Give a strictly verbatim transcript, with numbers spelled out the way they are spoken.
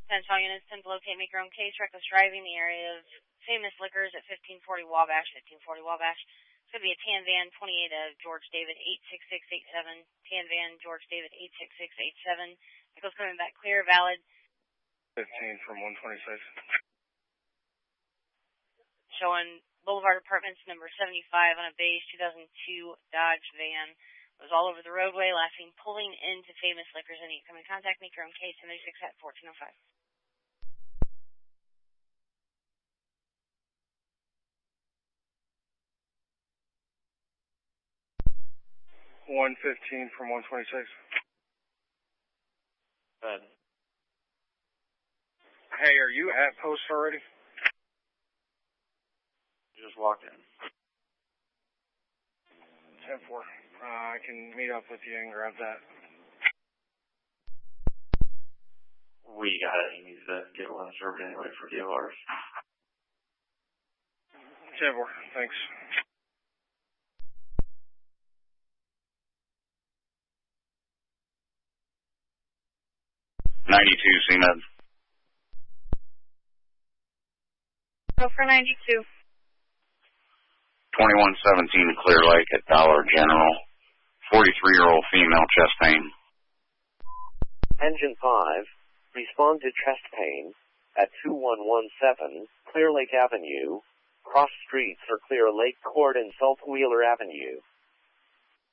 Central units tend to locate, make your own case, reckless driving, the area of Famous Liquors at fifteen forty Wabash, fifteen forty Wabash. It's going to be a tan van, twenty-eight of George David, eight six six eight seven. Tan van, George David, eight six six eight seven. Vehicle's coming back clear, valid. fifteen from one twenty-six. Showing Boulevard Apartments, number seventy-five on a beige two thousand two Dodge van. It was all over the roadway, last seen pulling into Famous Liquors. Any come in contact, make your own case, seven six at fourteen oh five. one fifteen from one twenty-six. Good. Hey, are you at post already? Just walked in. ten four. Uh, I can meet up with you and grab that. We got it. He needs to get one served anyway for D O Rs. ten four. Thanks. ninety-two, C M E D. Go for ninety-two. twenty-one seventeen Clear Lake at Dollar General. forty-three-year-old female, chest pain. Engine five, respond to chest pain at two one one seven Clear Lake Avenue. Cross streets are Clear Lake Court and South Wheeler Avenue.